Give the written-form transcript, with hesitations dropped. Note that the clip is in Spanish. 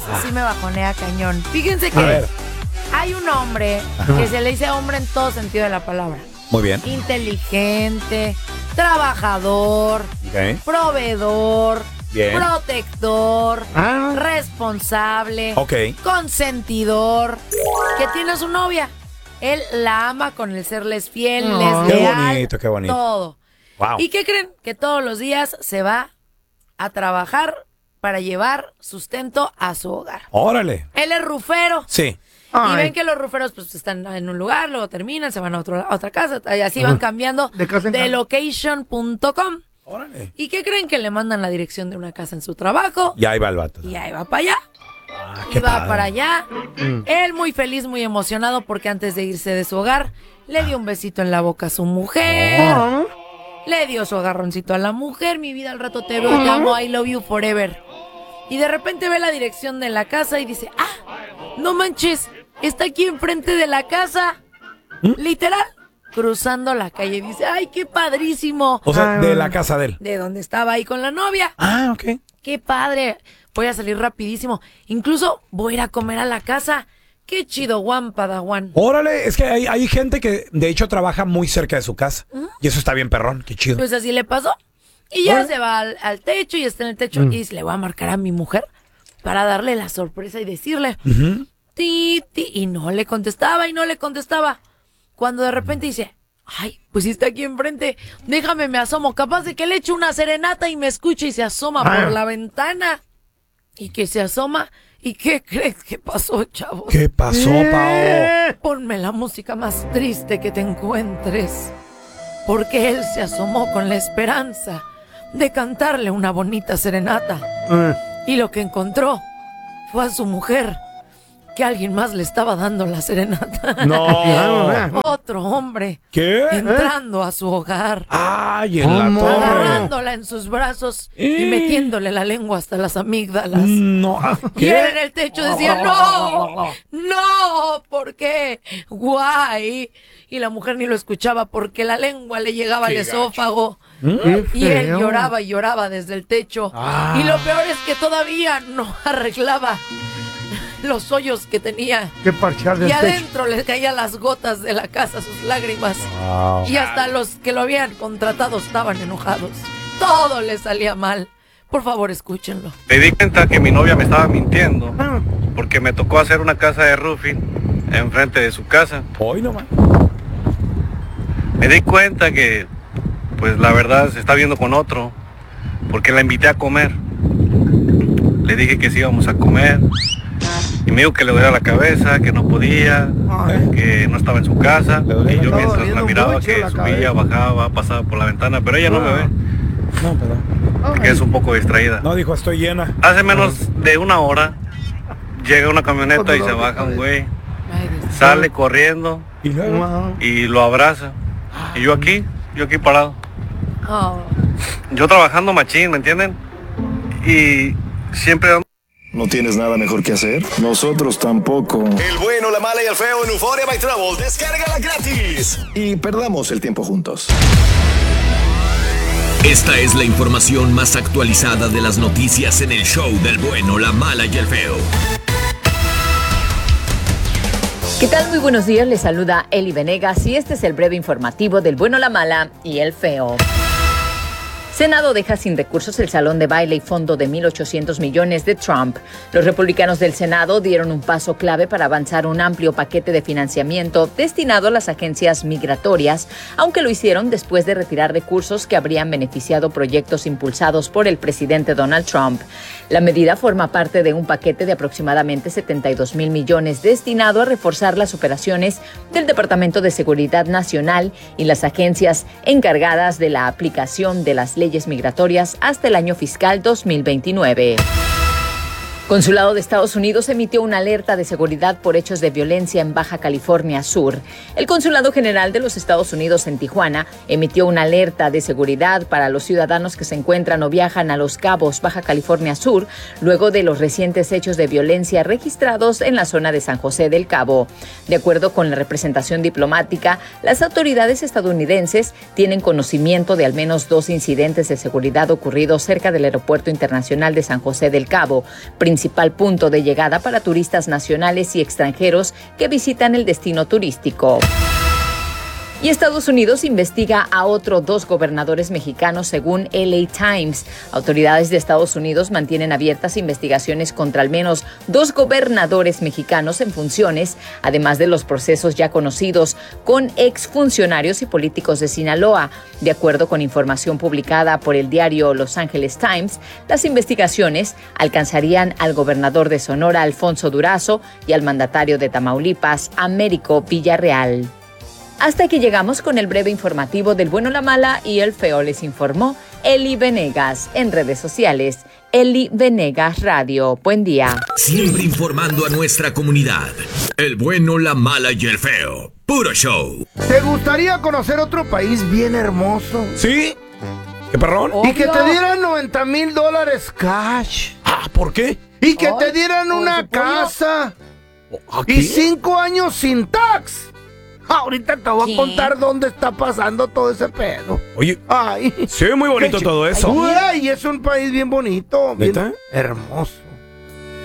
Sí me bajonea cañón. Fíjense que hay un hombre que se le dice hombre en todo sentido de la palabra. Muy bien. Inteligente, trabajador, proveedor, protector, responsable, consentidor, que tiene a su novia. Él la ama con el serles fiel, les leal, qué bonito. todo. Wow. ¿Y qué creen? Que todos los días se va a trabajar para llevar sustento a su hogar. Órale. Él es rufero. Sí. Y ven que los ruferos pues están en un lugar, luego terminan, se van a otra casa, y así van cambiando de location.com. Órale. ¿Y qué creen? Que le mandan la dirección de una casa en su trabajo. Y ahí va el vato. Y ahí va para allá. Qué Y va padre. para allá. Él muy feliz, muy emocionado, porque antes de irse de su hogar, le dio un besito en la boca a su mujer. Le dio su agarroncito a la mujer. Mi vida, al rato te veo, te amo, I love you forever. Y de repente ve la dirección de la casa y dice, no manches, está aquí enfrente de la casa. Literal, cruzando la calle. Dice, ay, qué padrísimo. O sea, de la casa de él. De donde estaba ahí con la novia. Ok. Qué padre. Voy a salir rapidísimo. Incluso voy a ir a comer a la casa. Qué chido, Juan Padawan. Órale, es que hay gente que de hecho trabaja muy cerca de su casa. Y eso está bien perrón, qué chido. Pues así le pasó. Y ya se va al techo y está en el techo. Y dice, le voy a marcar a mi mujer para darle la sorpresa y decirle, ti, y no le contestaba y no le contestaba. Cuando de repente dice, ay, pues si está aquí enfrente, déjame, me asomo. Capaz de que le eche una serenata y me escuche y se asoma por la ventana. Y que se asoma. ¿Y qué crees que pasó, chavos? ¿Qué pasó, Pao? Ponme la música más triste que te encuentres. Porque él se asomó con la esperanza de cantarle una bonita serenata. Y lo que encontró fue a su mujer, que alguien más le estaba dando la serenata. No. Otro hombre. ¿Qué? Entrando a su hogar. Ay, en la torre. Agarrándola en sus brazos y metiéndole la lengua hasta las amígdalas. No. Y él en el techo decía, no, ¿por qué? Guay. Y la mujer ni lo escuchaba porque la lengua le llegaba al esófago. Y él lloraba y lloraba desde el techo. Y lo peor es que todavía no arreglaba los hoyos que tenía. Que parchar del Y techo. adentro le caían las gotas de la casa, sus lágrimas. Y hasta los que lo habían contratado estaban enojados. Todo le salía mal. Por favor, escúchenlo. Me di cuenta que mi novia me estaba mintiendo porque me tocó hacer una casa de roofing enfrente de su casa. Hoy nomás. Me di cuenta que, pues la verdad, se está viendo con otro porque la invité a comer. Le dije que sí íbamos a comer y me dijo que le dolía la cabeza, que no podía, que no estaba en su casa. Y yo mientras la miraba que subía, bajaba, pasaba por la ventana, pero ella no me ve. No, perdón. Porque es un poco distraída. No, dijo, estoy llena. Hace menos de una hora llega una camioneta y se baja un güey. Sale corriendo ¿Y luego? y lo abraza. Y yo aquí parado. Yo trabajando machín, ¿me entienden? Y siempre dando... ¿No tienes nada mejor que hacer? Nosotros tampoco. El bueno, la mala y el feo en Euphoria by Travel. Descárgala gratis. Y perdamos el tiempo juntos. Esta es la información más actualizada de las noticias en el show del bueno, la mala y el feo. ¿Qué tal? Muy buenos días, les saluda Eli Venegas y este es el breve informativo del bueno, la mala y el feo. Senado deja sin recursos el salón de baile y fondo de 1.800 millones de Trump. Los republicanos del Senado dieron un paso clave para avanzar un amplio paquete de financiamiento destinado a las agencias migratorias, aunque lo hicieron después de retirar recursos que habrían beneficiado proyectos impulsados por el presidente Donald Trump. La medida forma parte de un paquete de aproximadamente 72,000 millones destinado a reforzar las operaciones del Departamento de Seguridad Nacional y las agencias encargadas de la aplicación de las leyes migratorias hasta el año fiscal 2029. Consulado de Estados Unidos emitió una alerta de seguridad por hechos de violencia en Baja California Sur. El Consulado General de los Estados Unidos en Tijuana emitió una alerta de seguridad para los ciudadanos que se encuentran o viajan a Los Cabos, Baja California Sur, luego de los recientes hechos de violencia registrados en la zona de San José del Cabo. De acuerdo con la representación diplomática, las autoridades estadounidenses tienen conocimiento de al menos 2 incidentes de seguridad ocurridos cerca del Aeropuerto Internacional de San José del Cabo, principalmente principal punto de llegada para turistas nacionales y extranjeros que visitan el destino turístico. Y Estados Unidos investiga a otros 2 gobernadores mexicanos según LA Times. Autoridades de Estados Unidos mantienen abiertas investigaciones contra al menos 2 gobernadores mexicanos en funciones, además de los procesos ya conocidos con exfuncionarios y políticos de Sinaloa. De acuerdo con información publicada por el diario Los Angeles Times, las investigaciones alcanzarían al gobernador de Sonora, Alfonso Durazo, y al mandatario de Tamaulipas, Américo Villarreal. Hasta que llegamos con el breve informativo del bueno, la mala y el feo, les informó Eli Venegas. En redes sociales, Eli Venegas Radio. Buen día. Siempre informando a nuestra comunidad. El bueno, la mala y el feo. Puro show. ¿Te gustaría conocer otro país bien hermoso? ¿Sí? ¿Qué perrón? Y que te dieran $90,000 cash. Ah, ¿por qué? Y que te dieran una casa. Y 5 años sin tax. Ahorita te voy a contar dónde está pasando todo ese pedo. Oye, ay, se ve muy bonito todo eso. Ay, y es un país bien bonito, bien hermoso.